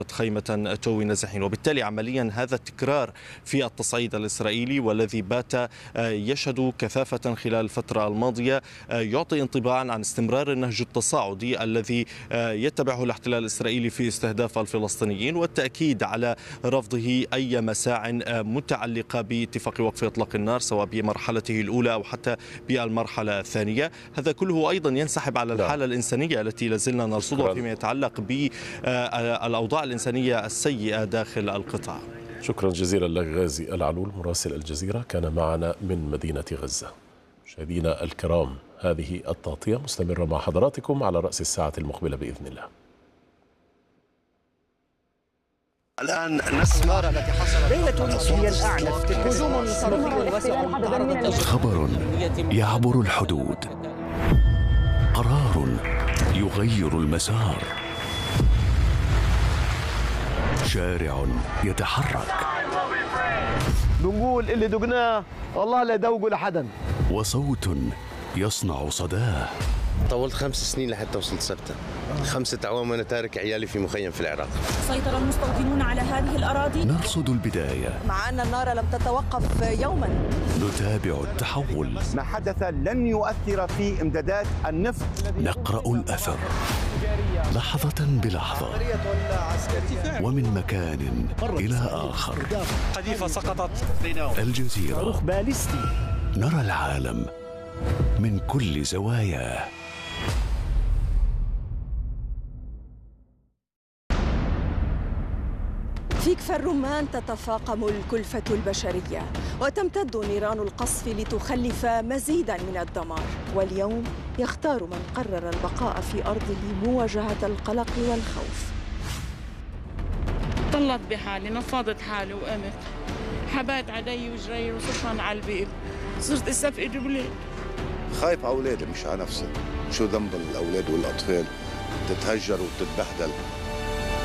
خيمة توي نازحين، وبالتالي عمليا هذا التكرار في التصعيد الإسرائيلي والذي بات يشهد كثافة خلال الفترة الماضية يعطي انطباعا عن استمرار النهج التصاعدي الذي يتبعه الاحتلال الإسرائيلي في استهداف الفلسطينيين، والتأكيد على رفضه أي مساع متعلقة باتفاق وقف إطلاق النار سواء بمرحلته الأولى أو حتى بالمرحلة الثانية. هذا كله أيضا ينسحب على الحالة الإنسانية التي لازلنا نرصدها فيما يتعلق بالأوضاع الإنسانية السيئة داخل القطاع. شكرا جزيلا لك غازي العلول مراسل الجزيرة كان معنا من مدينة غزة. مشاهدينا الكرام، هذه التغطية مستمرة مع حضراتكم على رأس الساعة المقبلة بإذن الله. الآن نسمع التي حصلت ليلة هي الأعنف هجوم صاروخي واسع. خبر يعبر الحدود، قرار يغير المسار، شارع يتحرك، بنقول اللي دقناه والله لا يدوقوا لحدا، وصوت يصنع صداه. طولت 5 سنين لحتى وصلت سبتة، 5 أعوام وأنا تارك عيالي في مخيم في العراق. سيطر المستوطنون على هذه الأراضي. نرصد البداية مع أن النار لم تتوقف يوما. نتابع التحول. ما حدث لن يؤثر في إمدادات النفط. نقرأ الأثر لحظة بلحظة ومن مكان إلى آخر. قذيفة سقطت. الجزيرة، نرى العالم من كل زواياه. في كفر الرمان تتفاقم الكلفة البشرية وتمتد نيران القصف لتخلف مزيدا من الدمار، واليوم يختار من قرر البقاء في أرضه مواجهة القلق والخوف. طلت بحالي، نفضت حالي وقمت، حبيت علي وجري وصرت على البيب، صرت استفقد بليل. خايف على أولادي مش على نفسي. شو ذنب الأولاد والأطفال تتهجر وتتبهدل؟